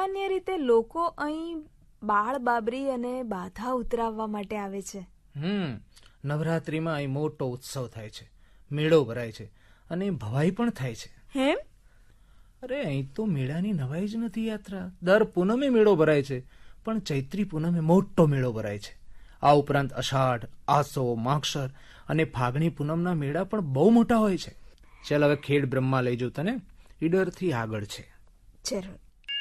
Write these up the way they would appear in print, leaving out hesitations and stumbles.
સામાન્ય રીતે લોકો અહીં બાળ બાબરી અને બાધા ઉતરાવવા માટે આવે છે. નવરાત્રિમાં અહીં મોટો ઉત્સવ થાય છે, મેળો ભરાય છે અને ભવાઈ પણ થાય છે. હેમ? અરે અહીં તો મેળાની નવાઈ જ નથી યાત્રા. દર પૂનમે મેળો ભરાય છે, પણ ચૈત્રી પૂનમે મોટો મેળો ભરાય છે. આ ઉપરાંત અષાઢ, આસો, માગશર અને ફાગણી પૂનમના મેળા પણ બહુ મોટા હોય છે. ચાલ હવે ખેડ બ્રહ્મા લઈ જઉં તને, ઈડરથી આગળ છે. જરૂર.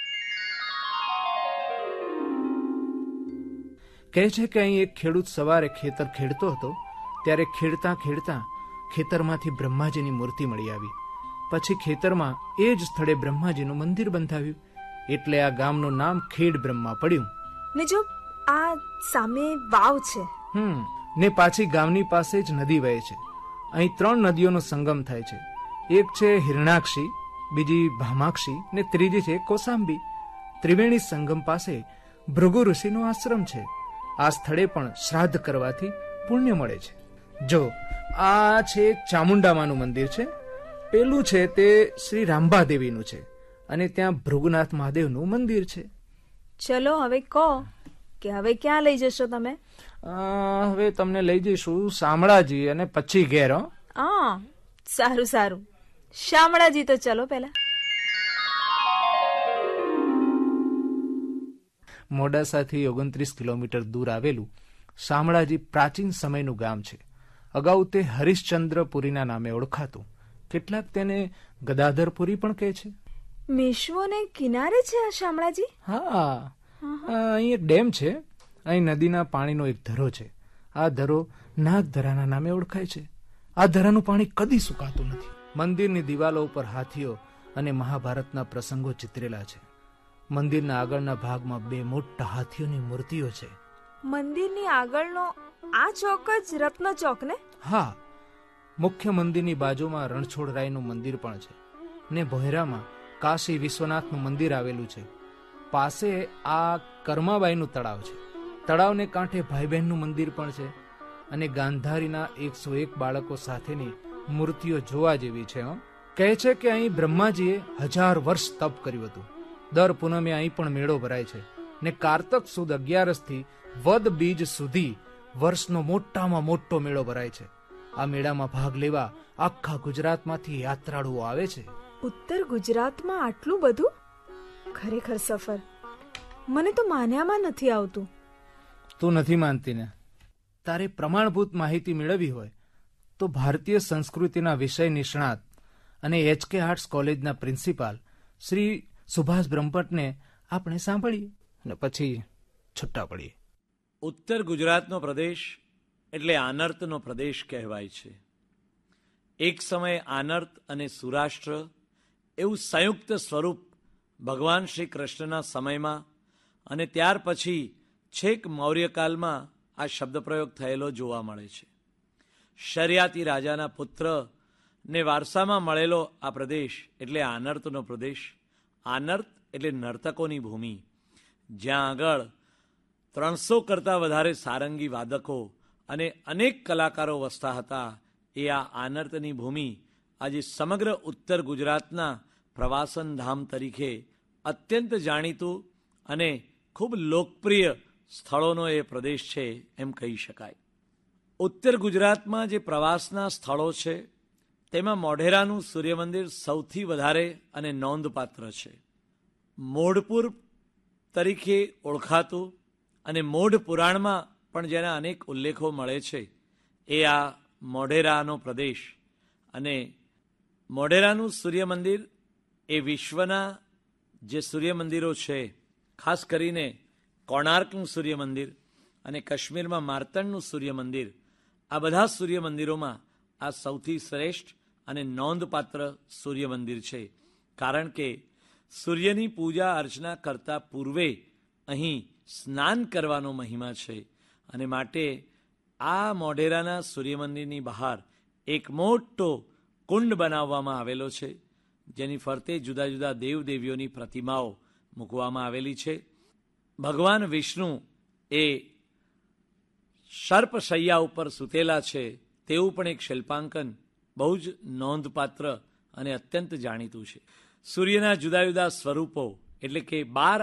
કહે છે કે અહીં એક ખેડૂત સવારે ખેતર ખેડતો હતો ત્યારે ખેડતા ખેડતા ખેતરમાંથી બ્રહ્માજીની મૂર્તિ મળી આવી. પછી ખેતરમાં એ જ સ્થળે બ્રહ્માજીનું મંદિર બંધાવ્યું, એટલે આ ગામનું નામ ખેડ બ્રહ્મા પડ્યું. ને જો આ સામે વાવ છે. ને પાછી ગામની પાસે જ નદી વહે છે. અહીં 3 નદીઓનો સંગમ થાય છે. એક છે હિરણાક્ષી, બીજી ભામાક્ષી ને ત્રીજી છે કોસાંબી. ત્રિવેણી સંગમ પાસે ભૃગુ ઋષિનો આશ્રમ છે. આ સ્થળે પણ શ્રાદ્ધ કરવાથી પુણ્ય મળે છે. જો આ છે ચામુંડામાનું મંદિર છે, પેલું છે તે શ્રી રાંબા દેવીનું છે અને ત્યાં ભૃગુનાથ મહાદેવનું મંદિર છે. ચલો હવે કહો કે હવે ક્યાં લઈ જશો તમે? હવે તમને લઈ જઈશું શામળાજી અને પછી ઘેર. સારું સારું, શામળાજી તો ચલો પહેલા. મોડાસાથી 29 કિલોમીટર દૂર આવેલું શામળાજી પ્રાચીન સમયનું ગામ છે. અગાઉ તે હરિશ્ચંદ્રપુરીના નામે ઓળખાતું. કેટલાક તેને ગદાધરપુરી પણ કહે છે. મેશ્વોને કિનારે છે આ શામળાજી? હા, અહીં એક ડેમ છે. અહીં નદીના પાણીનો એક ધરો છે. આ ધરો નાગધરાના નામે ઓળખાય છે. આ ધરાનું પાણી કદી સુકાતું નથી. મંદિરની દિવાલો ઉપર હાથીઓ અને મહાભારતના પ્રસંગો ચિતરેલા છે. મંદિરના આગળના ભાગમાં 2 મોટા હાથીઓની મૂર્તિઓ છે. મંદિરની આગળનો આ ચોક જ રત્ન ચોક ને? હા, મુખ્ય મંદિરની બાજુમાં રણછોડરાયનું મંદિર પણ છે ને ભોયરામાં કાશી વિશ્વનાથનું મંદિર આવેલું છે. પાસે આ કર્માબાઈનું તળાવ છે. તળાવને કાંઠે ભાઈ બહેનનું મંદિર પણ છે અને ગાંધારીના 101 બાળકો સાથેની મૂર્તિઓ જોવા જેવી છે. કહે છે કે અહીં બ્રહ્માજીએ 1000 વર્ષ તપ કર્યું હતું. દર પૂનમે અહીં પણ મેળો ભરાય છે ને કારતક સુદ 11 થી વદ બીજ સુધી વર્ષનો મોટામાં મોટો મેળો ભરાય છે. આ મેળામાં ભાગ લેવા આખા ગુજરાતમાંથી યાત્રાળુઓ આવે છે. ઉત્તર ગુજરાતમાં આટલું બધું? ખરેખર સફર, મને તો માન્યામાં નથી આવતું. તું નથી માનતી ને? તારે પ્રમાણભૂત માહિતી મેળવવી હોય તો ભારતીય સંસ્કૃતિના વિષય નિષ્ણાત અને HK આર્ટ્સ કોલેજના પ્રિન્સિપાલ શ્રી સુભાષ બ્રહ્મભટ્ટને આપણે સાંભળીએ અને પછી છૂટા પડીએ. ઉત્તર ગુજરાતનો પ્રદેશ એટલે આનર્તનો પ્રદેશ કહેવાય છે. એક સમયે આનર્ત અને સૌરાષ્ટ્ર એવું સંયુક્ત સ્વરૂપ ભગવાન શ્રી કૃષ્ણના સમયમાં અને ત્યાર પછી છેક મૌર્યકાલમાં આ શબ્દપ્રયોગ થયેલો જોવા મળે છે. શર્યાતી રાજાના પુત્રને વારસામાં મળેલો આ પ્રદેશ એટલે આનર્તનો પ્રદેશ. આનર્ત એટલે નર્તકોની ભૂમિ, જ્યાં આગળ 300 કરતાં વધારે સારંગી વાદકો અને અનેક કલાકારો વસતા હતા. એ આ આનર્તની ભૂમિ આજે સમગ્ર ઉત્તર ગુજરાતના પ્રવાસન ધામ તરીકે અત્યંત જાણીતું અને ખૂબ લોકપ્રિય સ્થળોનો એ પ્રદેશ છે એમ કહી શકાય. ઉત્તર ગુજરાતમાં જે પ્રવાસના સ્થળો છે તેમાં મોઢેરાનું સૂર્યમંદિર સૌથી વધારે અને નોંધપાત્ર છે. મોઢપુર તરીકે ઓળખાતું અને મોઢ પુરાણમાં પણ જેના અનેક ઉલ્લેખો મળે છે એ આ મોઢેરાનો પ્રદેશ. અને મોઢેરાનું સૂર્યમંદિર એ વિશ્વના જે સૂર્યમંદિરો છે, ખાસ કરીને કોણાર્કનું સૂર્યમંદિર અને કાશ્મીરમાં માર્તંડનું સૂર્યમંદિર, આ બધા સૂર્યમંદિરોમાં આ સૌથી શ્રેષ્ઠ અને નોંધપાત્ર સૂર્યમંદિર છે. કારણ કે સૂર્યની પૂજા અર્ચના કરતા પૂર્વે અહીં સ્નાન કરવાનો મહિમા છે અને માટે આ મોઢેરાના સૂર્યમંદિરની બહાર એક મોટો કુંડ બનાવવામાં આવેલો છે, જેની ફરતે જુદા જુદા દેવદેવીઓની પ્રતિમાઓ મૂકવામાં આવેલી છે. ભગવાન વિષ્ણુ એ સર્પશૈયા ઉપર સૂતેલા છે તેવું પણ એક શિલ્પાંકન બહુ જ નોંધપાત્ર અને અત્યંત જાણીતું છે. સૂર્યના જુદા જુદા સ્વરૂપો એટલે કે 12